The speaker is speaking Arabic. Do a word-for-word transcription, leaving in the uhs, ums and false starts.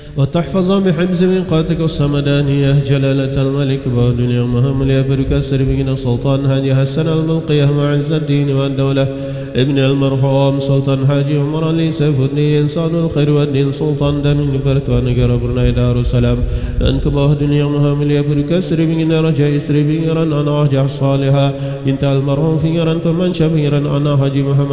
وتحفظ بحفظ من قاتك الصمدانية جلالة الملك بودن يومها مليا بركسر بنا سلطان هادي حسن الملقيه مع عز الدين والدولة ابن المرحوم سلطان حاجي عمر علي سيف الدين صاد الخير والدين سلطان دمين برت ونقربنا دار السلام أنك بودن يومها مليا بركسر بنا رجاء سري بنا أنا أرجع صالحا انت المرحوم فيرا فمن شبيرا أنا حاجي محمد